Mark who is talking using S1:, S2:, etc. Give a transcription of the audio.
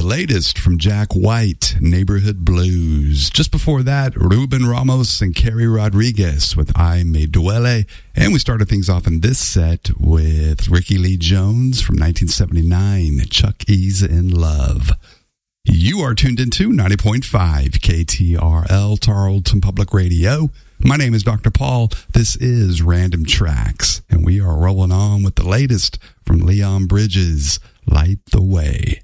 S1: latest from Jack White, Neighborhood Blues. Just before that, Ruben Ramos and Kerry Rodriguez with Ay Me Duele. And we started things off in this set with Ricky Lee Jones from 1979, Chuck E's In Love. You are tuned into 90.5 KTRL, Tarleton Public Radio. My name is Dr. Paul. This is Random Tracks, and we are rolling on with the latest from Leon Bridges, Light the Way.